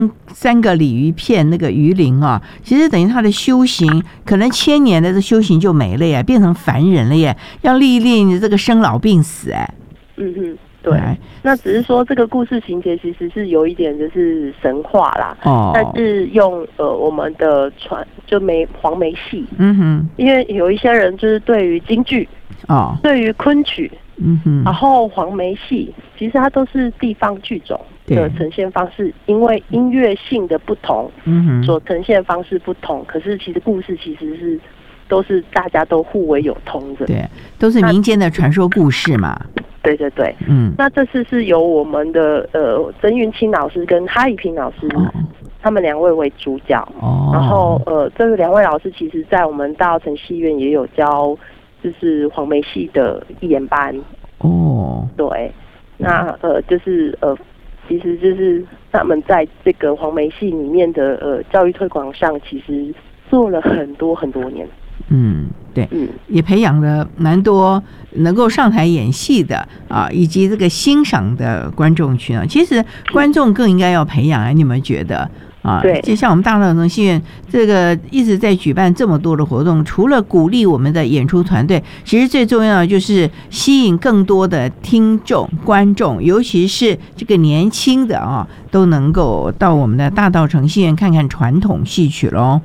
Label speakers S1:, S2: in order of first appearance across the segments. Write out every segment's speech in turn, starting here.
S1: 三个鲤鱼骗那个鱼鳞啊，其实等于他的修行可能千年的这修行就没了耶，变成凡人了耶，要历练这个生老病死哎。
S2: 对，那只是说这个故事情节其实是有一点就是神话啦，但是用我们的黄梅戏，因为有一些人就是对于京剧，对于昆曲，然后黄梅戏，其实它都是地方剧种的呈现方式，因为音乐性的不同，所呈现方式不同，可是其实故事其实都是大家都互为有通的，
S1: 对，都是民间的传说故事嘛。
S2: 对，那这次是由我们的曾云清老师跟哈怡平老师，他们两位为主角，然后这两位老师其实在我们大稻埕戏院也有教，就是黄梅戏的艺研班。对，那其实就是他们在这个黄梅戏里面的教育推广上，其实做了很多年。
S1: 对，也培养了蛮多能够上台演戏的啊，以及这个欣赏的观众群啊。其实观众更应该要培养，你有没有觉得啊？对，就像我们大稻埕戏院这个一直在举办这么多的活动，除了鼓励我们的演出团队，其实最重要的就是吸引更多的听众、观众，尤其是这个年轻的啊，都能够到我们的大稻埕戏院看看传统戏曲咯。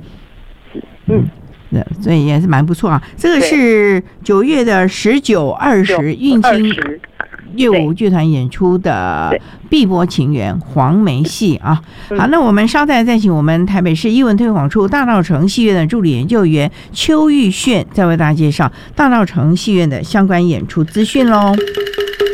S1: 所以也是蛮不错啊。这个是9月的19、20运清乐舞剧团演出的碧波情缘黄梅戏啊。好，那我们稍待再请我们台北市艺文推广处大稻埕戏院的助理研究员邱玉炫再为大家介绍大稻埕戏院的相关演出资讯咯。